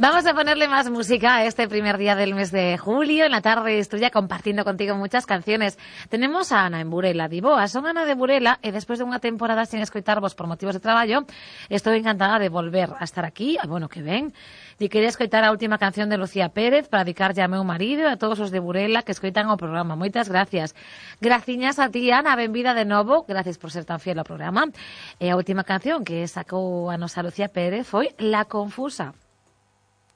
Vamos a ponerle más música a este primer día del mes de julio. En la tarde estoy ya compartiendo contigo muchas canciones. Tenemos a Ana en Burela, Diboa. Son Ana de Burela e despois de unha temporada sin escoitarvos por motivos de traballo, estou encantada de volver a estar aquí. Bueno, que ben. E quería escoitar a última canción de Lucía Pérez para dedicarlle a meu marido e a todos os de Burela que escoitan o programa. Moitas gracias. Graciñas a ti, Ana, benvida de novo. Gracias por ser tan fiel ao programa. E a última canción que sacou a nosa Lucía Pérez foi La Confusa.